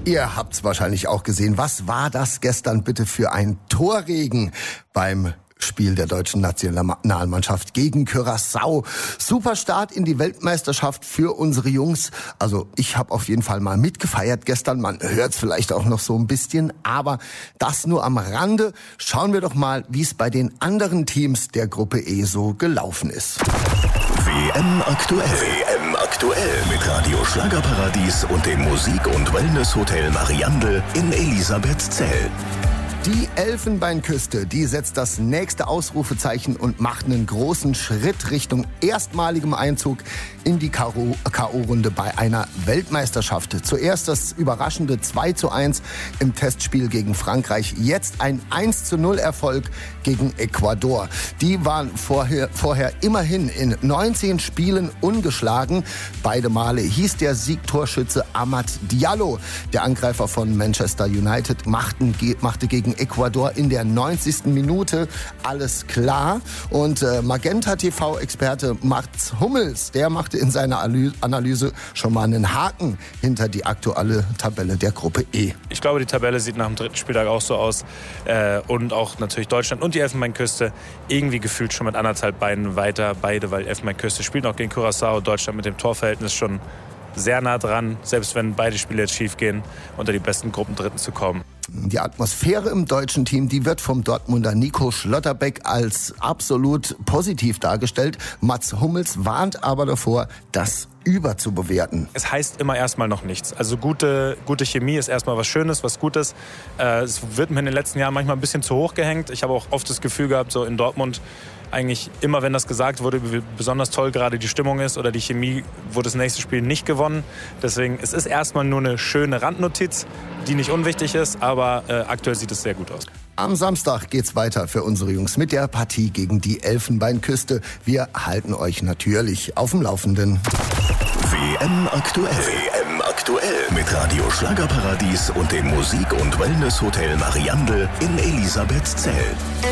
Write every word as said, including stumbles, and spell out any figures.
Ihr habt's wahrscheinlich auch gesehen. Was war das gestern bitte für ein Torregen beim Spiel der deutschen Nationalmannschaft gegen Curaçao? Super Start in die Weltmeisterschaft für unsere Jungs. Also ich habe auf jeden Fall mal mitgefeiert gestern. Man hört's vielleicht auch noch so ein bisschen, aber das nur am Rande. Schauen wir doch mal, wie es bei den anderen Teams der Gruppe E so gelaufen ist. W M aktuell. W M aktuell mit Radio Schlagerparadies und dem Musik- und Wellness-Hotel Mariandel in Elisabethzell. Die Elfenbeinküste, die setzt das nächste Ausrufezeichen und macht einen großen Schritt Richtung erstmaligem Einzug in die K O-Runde bei einer Weltmeisterschaft. Zuerst das überraschende zwei zu eins im Testspiel gegen Frankreich, jetzt ein eins zu null Erfolg gegen Ecuador. Die waren vorher, vorher immerhin in neunzehn Spielen ungeschlagen. Beide Male hieß der Siegtorschütze Amad Diallo. Der Angreifer von Manchester United machten, machte gegen Ecuador in der neunzigsten Minute alles klar. Und äh, Magenta T V-Experte Mats Hummels, der machte in seiner Analyse schon mal einen Haken hinter die aktuelle Tabelle der Gruppe E. Ich glaube, die Tabelle sieht nach dem dritten Spieltag auch so aus. Äh, und auch natürlich Deutschland und die Elfenbeinküste irgendwie gefühlt schon mit anderthalb Beinen weiter. Beide, weil Elfenbeinküste spielt noch gegen Curaçao. Deutschland mit dem Torverhältnis schon sehr nah dran, selbst wenn beide Spiele jetzt schief gehen, unter die besten Gruppendritten zu kommen. Die Atmosphäre im deutschen Team, die wird vom Dortmunder Nico Schlotterbeck als absolut positiv dargestellt. Mats Hummels warnt aber davor, das überzubewerten. Es heißt immer erstmal noch nichts. Also gute, gute Chemie ist erstmal was Schönes, was Gutes. Äh, es wird mir in den letzten Jahren manchmal ein bisschen zu hoch gehängt. Ich habe auch oft das Gefühl gehabt, so in Dortmund, eigentlich immer, wenn das gesagt wurde, wie besonders toll gerade die Stimmung ist oder die Chemie, wurde das nächste Spiel nicht gewonnen. Deswegen, es ist erstmal nur eine schöne Randnotiz, die nicht unwichtig ist, aber äh, aktuell sieht es sehr gut aus. Am Samstag geht's weiter für unsere Jungs mit der Partie gegen die Elfenbeinküste. Wir halten euch natürlich auf dem Laufenden. W M aktuell. W M aktuell mit Radio Schlagerparadies und dem Musik- und Wellness-Hotel Mariandel in Elisabethzell.